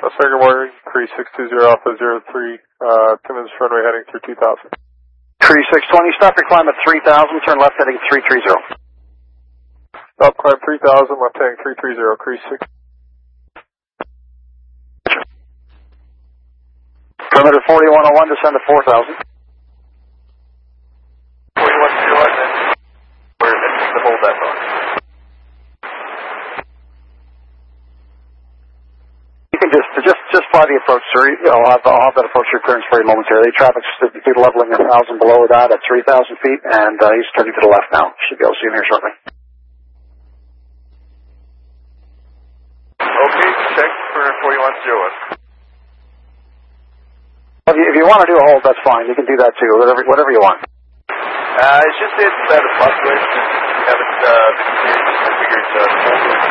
Second Warrior, Cree 620 Alpha 03, Timmins runway heading through 2000. Cree 620, stop your climb at 3000, turn left heading 330. Stop climb 3000, left heading 330, Cree 6. Perimeter 4101, descend to 4000. 4101, then. Where is it? To hold that phone. You can just fly the approach, sir. I'll have that approach clearance for you momentarily. Traffic's leveling 1,000 below that at 3,000 feet, and he's turning to the left now. Should be able to see him here shortly. Okay, check for 4101. If you want to do a hold, that's fine. You can do that too. Whatever you want. It's just that it's a fluctuation. We haven't been configured